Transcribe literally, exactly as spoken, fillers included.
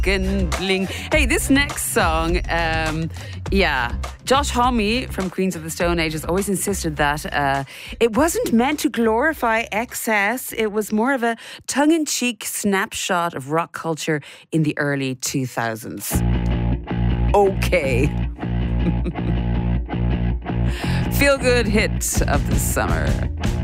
and bling. Hey, this next song, um, yeah, Josh Homme from Queens of the Stone Age has always insisted that uh, it wasn't meant to glorify excess. It was more of a tongue-in-cheek snapshot of rock culture in the early two thousands. Okay. Feel-good hit of the summer.